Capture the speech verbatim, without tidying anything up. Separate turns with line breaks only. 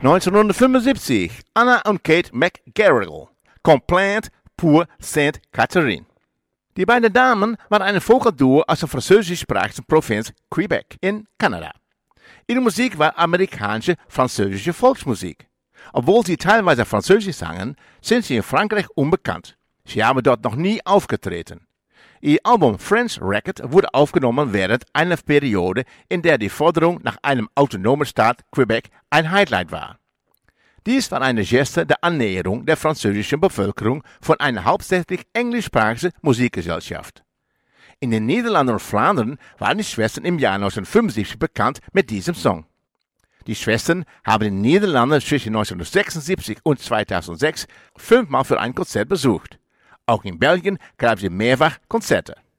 neunzehnhundertfünfundsiebzig, Anna und Kate McGarrigle, Complaint pour Sainte Catherine. Die beiden Damen waren ein Vokalduo aus der französischsprachigen Provinz Quebec in Kanada. Ihre Musik war amerikanische französische Volksmusik. Obwohl sie teilweise Französisch sangen, sind sie in Frankreich unbekannt. Sie haben dort noch nie aufgetreten. Ihr Album French Record wurde aufgenommen während einer Periode, in der die Forderung nach einem autonomen Staat Quebec ein Highlight war. Dies war eine Geste der Annäherung der französischen Bevölkerung von einer hauptsächlich englischsprachigen Musikgesellschaft. In den Niederlanden und Flandern waren die Schwestern im Jahr neunzehnhundertfünfundsiebzig bekannt mit diesem Song. Die Schwestern haben in den Niederlanden zwischen neunzehnhundertsechsundsiebzig und zweitausendsechs fünfmal für ein Konzert besucht. Auch in Belgien gaben sie mehrfach Konzerte.